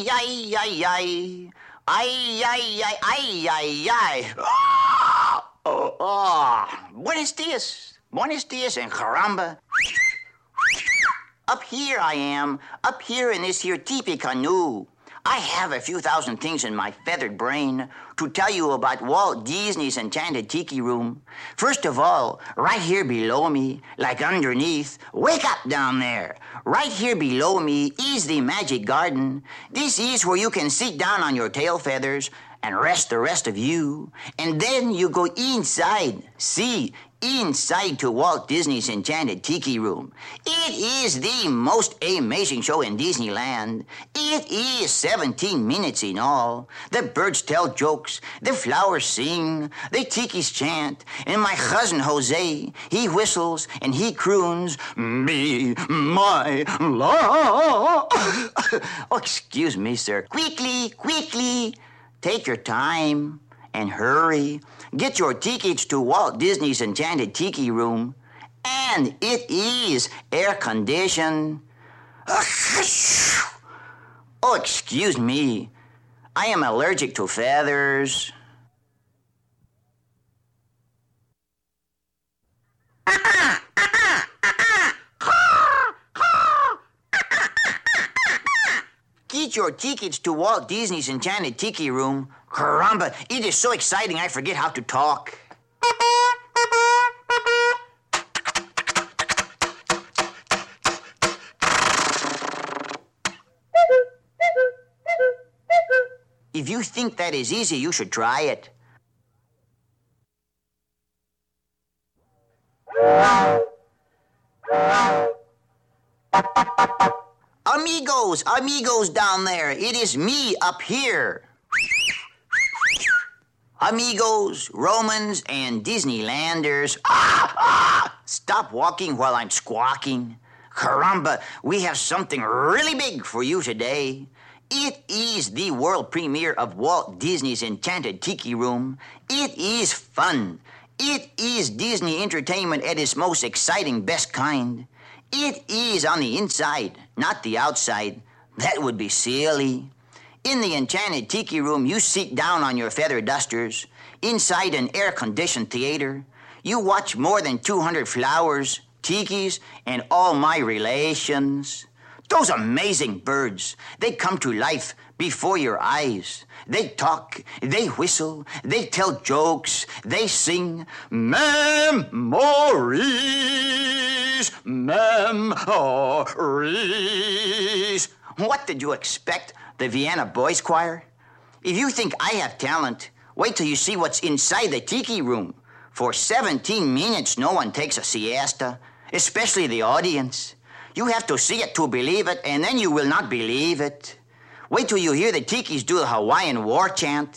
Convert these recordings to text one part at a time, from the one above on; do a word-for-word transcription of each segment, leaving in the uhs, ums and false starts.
Ay, ay, ay, ay. Ay, ay, ay, ay, ay, ay. Oh, oh, oh. Buenos dias. Buenos dias and caramba. Up here I am, up here in this here teepee canoe. I have a few thousand things in my feathered brain to tell you about Walt Disney's Enchanted Tiki Room. First of all, right here below me, like underneath, wake up down there. Right here below me is the Magic Garden. This is where you can sit down on your tail feathers and rest the rest of you. And then you go inside. See, inside to Walt Disney's Enchanted Tiki Room. It is the most amazing show in Disneyland. It is seventeen minutes in all. The birds tell jokes, the flowers sing, the tikis chant, and my cousin Jose, he whistles and he croons, "Be my love." Oh, excuse me, sir. Quickly, quickly, take your time and hurry. Get your tickets to Walt Disney's Enchanted Tiki Room. And it is air-conditioned. Oh, excuse me. I am allergic to feathers. Get your tickets to Walt Disney's Enchanted Tiki Room. Caramba, it is so exciting I forget how to talk. If you think that is easy, you should try it. Amigos, amigos down there, it is me up here. Amigos, Romans, and Disneylanders. Ah, ah! Stop walking while I'm squawking. Caramba, we have something really big for you today. It is the world premiere of Walt Disney's Enchanted Tiki Room. It is fun. It is Disney entertainment at its most exciting, best kind. It is on the inside, not the outside. That would be silly. In the Enchanted Tiki Room, you sit down on your feather dusters. Inside an air-conditioned theater, you watch more than two hundred flowers, tikis, and all my relations. Those amazing birds, they come to life before your eyes. They talk, they whistle, they tell jokes, they sing memories, memories. What did you expect? The Vienna Boys Choir? If you think I have talent, wait till you see what's inside the Tiki Room. For seventeen minutes, no one takes a siesta, especially the audience. You have to see it to believe it, and then you will not believe it. Wait till you hear the Tikis do the Hawaiian war chant.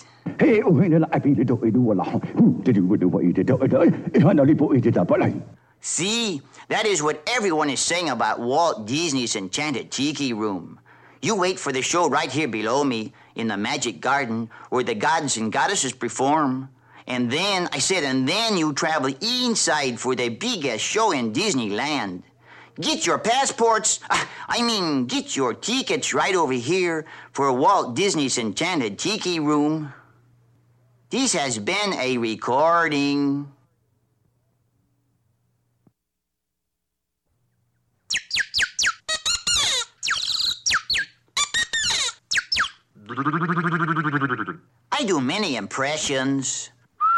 See, that is what everyone is saying about Walt Disney's Enchanted Tiki Room. You wait for the show right here below me in the Magic Garden where the gods and goddesses perform. And then, I said, and then you travel inside for the biggest show in Disneyland. Get your passports, I mean, get your tickets right over here for Walt Disney's Enchanted Tiki Room. This has been a recording. I do many impressions.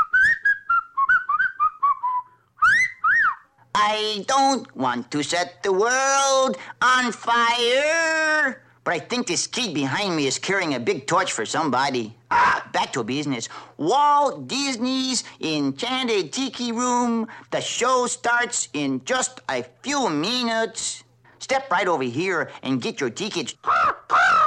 I don't want to set the world on fire. But I think this kid behind me is carrying a big torch for somebody. Ah, back to business. Walt Disney's Enchanted Tiki Room. The show starts in just a few minutes. Step right over here and get your tickets.